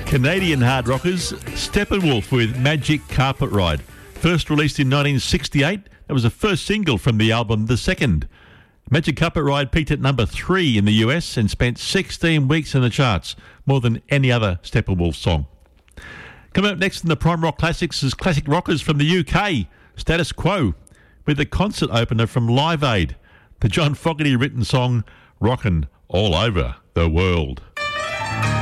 Canadian hard rockers, Steppenwolf with Magic Carpet Ride. First released in 1968, that was the first single from the album The Second. Magic Carpet Ride peaked at number 3 in the US and spent 16 weeks in the charts, more than any other Steppenwolf song. Coming up next in the Prime Rock Classics is classic rockers from the UK, Status Quo, with the concert opener from Live Aid, the John Fogerty written song Rockin' All Over the World.